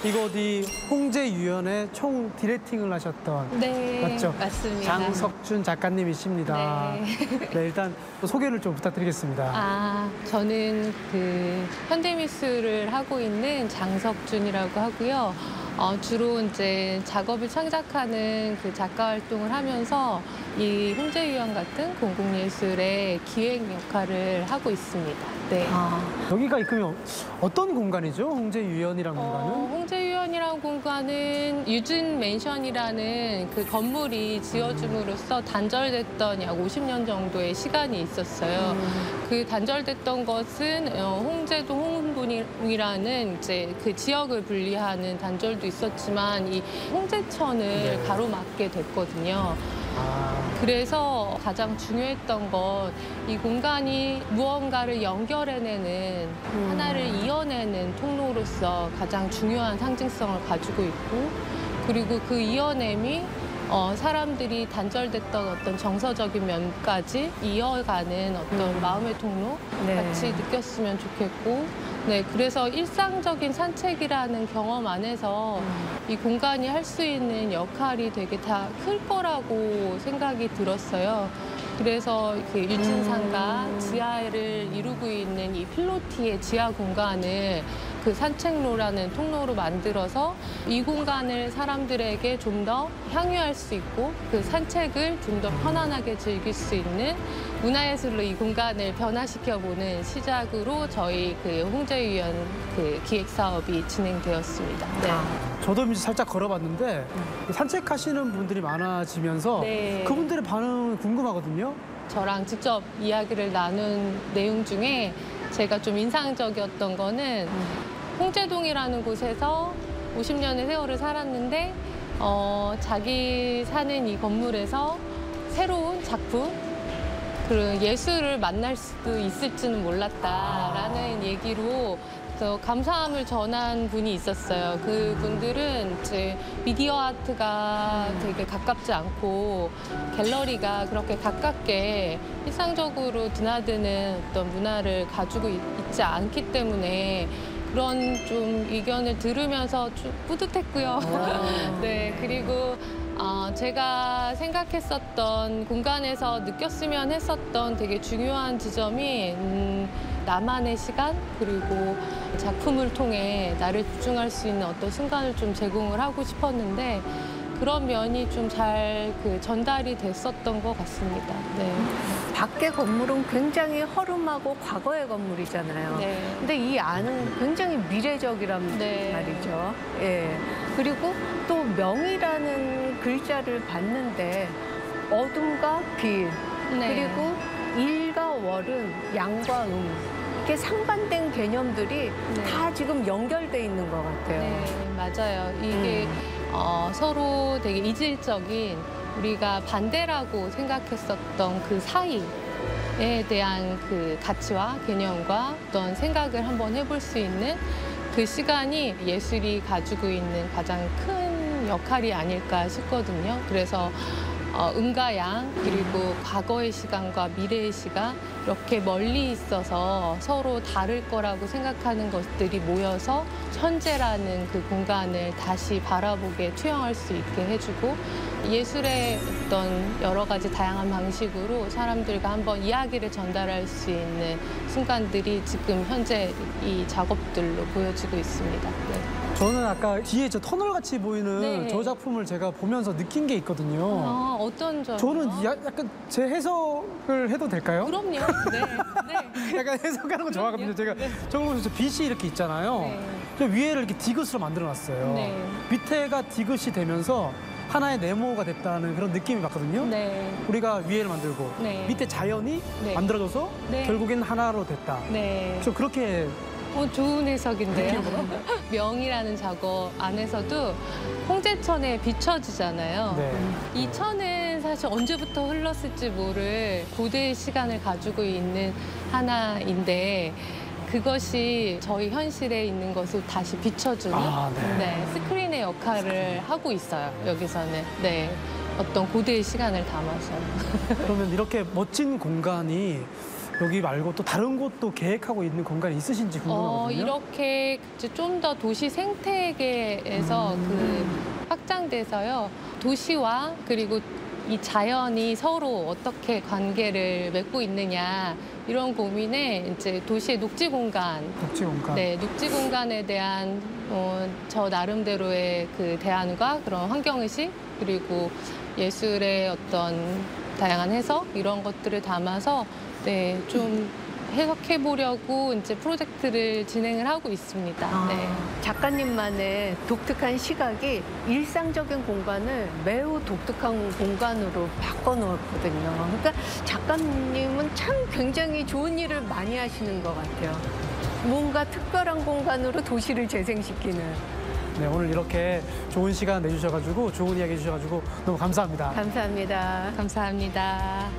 이거 어디 홍제유연의 총 디렉팅을 하셨던 네, 맞죠? 맞습니다. 장석준 작가님이십니다. 네. 네, 일단 소개를 좀 부탁드리겠습니다. 저는 그 현대미술을 하고 있는 장석준이라고 하고요. 주로 이제 작업을 창작하는 그 작가 활동을 하면서 이 홍제유연 같은 공공예술의 기획 역할을 하고 있습니다. 네. 여기가 그러면 어떤 공간이죠? 홍제유연이라는 공간은? 홍제유연이라는 공간은 유진 맨션이라는 그 건물이 지어줌으로써 단절됐던 약 50년 정도의 시간이 있었어요. 그 단절됐던 것은 홍제동 홍은동이라는 이제 그 지역을 분리하는 단절도 있었지만 이 홍제천을 가로막게 됐거든요. 그래서 가장 중요했던 건 이 공간이 무언가를 연결해내는 하나를 이어내는 통로로서 가장 중요한 상징성을 가지고 있고, 그리고 그 이어냄이 사람들이 단절됐던 어떤 정서적인 면까지 이어가는 어떤 마음의 통로 같이 느꼈으면 좋겠고, 네, 그래서 일상적인 산책이라는 경험 안에서 이 공간이 할 수 있는 역할이 되게 다 클 거라고 생각이 들었어요. 그래서 그 유진산과 지하를 이루고 있는 이 필로티의 지하 공간을 그 산책로라는 통로로 만들어서 이 공간을 사람들에게 좀 더 향유할 수 있고 그 산책을 좀 더 편안하게 즐길 수 있는 문화예술로 이 공간을 변화시켜보는 시작으로 저희 그 홍제유연 그 기획 사업이 진행되었습니다. 네. 저도 이제 살짝 걸어봤는데 산책하시는 분들이 많아지면서 그분들의 반응 궁금하거든요. 저랑 직접 이야기를 나눈 내용 중에 제가 좀 인상적이었던 거는 홍제동이라는 곳에서 50년의 세월을 살았는데 자기 사는 이 건물에서 새로운 작품, 그런 예술을 만날 수도 있을지는 몰랐다라는 얘기로 감사함을 전한 분이 있었어요. 그분들은 이제 미디어 아트가 되게 가깝지 않고 갤러리가 그렇게 가깝게 일상적으로 드나드는 어떤 문화를 가지고 있지 않기 때문에 그런 좀 의견을 들으면서 좀 뿌듯했고요. 네, 그리고 제가 생각했었던 공간에서 느꼈으면 했었던 되게 중요한 지점이 나만의 시간, 그리고 작품을 통해 나를 집중할 수 있는 어떤 순간을 좀 제공을 하고 싶었는데 그런 면이 좀 잘 전달이 됐었던 것 같습니다. 네. 밖의 건물은 굉장히 허름하고 과거의 건물이잖아요. 네. 근데 이 안은 굉장히 미래적이란 말이죠. 예. 그리고 또 명이라는 글자를 봤는데 어둠과 빛, 그리고 일과 월은 양과 이렇게 상반된 개념들이 다 지금 연결돼 있는 것 같아요. 네, 맞아요. 이게 서로 되게 이질적인 우리가 반대라고 생각했었던 그 사이에 대한 그 가치와 개념과 어떤 생각을 한번 해볼 수 있는 그 시간이 예술이 가지고 있는 가장 큰 역할이 아닐까 싶거든요. 그래서 음과 양, 그리고 과거의 시간과 미래의 시간, 이렇게 멀리 있어서 서로 다를 거라고 생각하는 것들이 모여서 현재라는 그 공간을 다시 바라보게 투영할 수 있게 해주고, 예술의 어떤 여러 가지 다양한 방식으로 사람들과 한번 이야기를 전달할 수 있는 순간들이 지금 현재 이 작업들로 보여지고 있습니다. 네. 저는 아까 뒤에 저 터널같이 보이는 저 작품을 제가 보면서 느낀 게 있거든요. 어떤 점이요? 저는 약간 제 해석을 해도 될까요? 그럼요. 네. 약간 해석하는 거 좋아하거든요. 제가 저거 보면서 빛이 이렇게 있잖아요. 저 위에를 이렇게 디귿으로 만들어놨어요. 밑에가 디귿이 되면서 하나의 네모가 됐다는 그런 느낌이 받거든요. 우리가 위에를 만들고 밑에 자연이 만들어져서 결국엔 하나로 됐다. 저 그렇게 좋은 해석인데요. 명이라는 작업 안에서도 홍제천에 비춰지잖아요. 이 천은 사실 언제부터 흘렀을지 모를 고대의 시간을 가지고 있는 하나인데 그것이 저희 현실에 있는 것을 다시 비춰주는 스크린의 역할을 하고 있어요. 여기서는. 어떤 고대의 시간을 담아서. 그러면 이렇게 멋진 공간이 여기 말고 또 다른 곳도 계획하고 있는 공간이 있으신지 궁금하거든요. 이렇게 좀 더 도시 생태계에서 그 확장돼서요. 도시와 그리고 이 자연이 서로 어떻게 관계를 맺고 있느냐 이런 고민에 이제 도시의 녹지 공간, 네, 녹지 공간에 대한 저 나름대로의 그 대안과 그런 환경의식 그리고 예술의 어떤 다양한 해석 이런 것들을 담아서 네, 좀 해석해 보려고 이제 프로젝트를 진행을 하고 있습니다. 네. 작가님만의 독특한 시각이 일상적인 공간을 매우 독특한 공간으로 바꿔놓았거든요. 그러니까 작가님은 참 굉장히 좋은 일을 많이 하시는 것 같아요. 뭔가 특별한 공간으로 도시를 재생시키는. 네, 오늘 이렇게 좋은 시간 내주셔가지고 좋은 이야기 해주셔가지고 너무 감사합니다. 감사합니다. 감사합니다.